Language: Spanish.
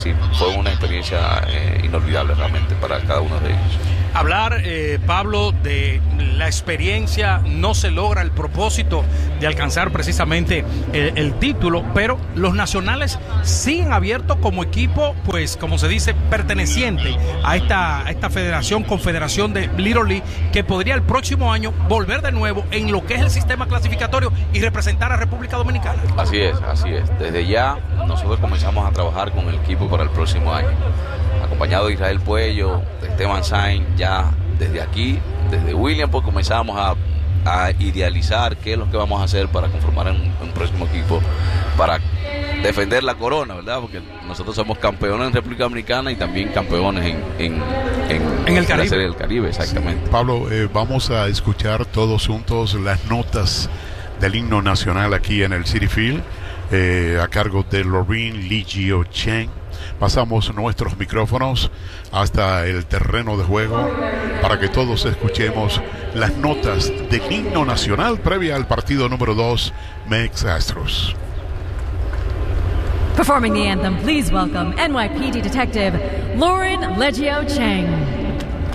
Sí, fue una experiencia inolvidable realmente para cada uno de ellos. Hablar, Pablo, de la experiencia, no se logra el propósito de alcanzar precisamente el título, pero los nacionales siguen abiertos como equipo, pues como se dice, perteneciente a esta federación, confederación de Little League, que podría el próximo año volver de nuevo en lo que es el sistema clasificatorio y representar a República Dominicana. Así es, así es. Desde ya nosotros comenzamos a trabajar con el equipo para el próximo año. Acompañado de Israel Puello, de Esteban Sainz, ya desde aquí, desde William, pues comenzamos a idealizar qué es lo que vamos a hacer para conformar un próximo equipo, para defender la corona, ¿verdad? Porque nosotros somos campeones en República Dominicana y también campeones en el Caribe. La Serie del Caribe, exactamente. Pablo, vamos a escuchar todos juntos las notas del himno nacional aquí en el Citi Field, a cargo de Laureen Liggio Cheng. Pasamos nuestros micrófonos hasta el terreno de juego para que todos escuchemos las notas del himno nacional previa al partido número 2, Mex Astros. Performing the anthem, please welcome NYPD Detective Laureen Liggio Cheng.